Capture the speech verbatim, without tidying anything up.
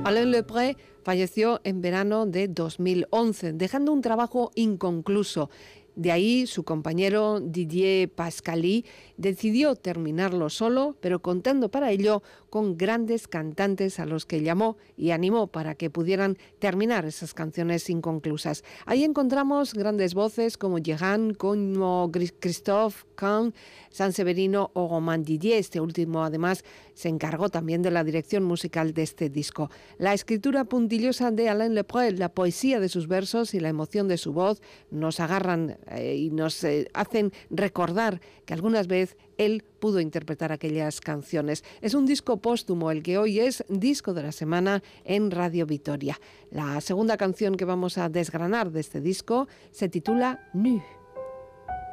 Alain Lepre falleció en verano de dos mil once, dejando un trabajo inconcluso. De ahí su compañero Didier Pascaly decidió terminarlo solo, pero contando para ello con grandes cantantes a los que llamó y animó para que pudieran terminar esas canciones inconclusas. Ahí encontramos grandes voces como Jehan, como Christophe Kahn, Sanseverino o Romain Didier. Este último, además, se encargó también de la dirección musical de este disco. La escritura puntillosa de Alain Lepre, la poesía de sus versos y la emoción de su voz nos agarran eh, y nos eh, hacen recordar que algunas veces él pudo interpretar aquellas canciones. Es un disco póstumo el que hoy es disco de la semana en Radio Vitoria. La segunda canción que vamos a desgranar de este disco se titula Nu.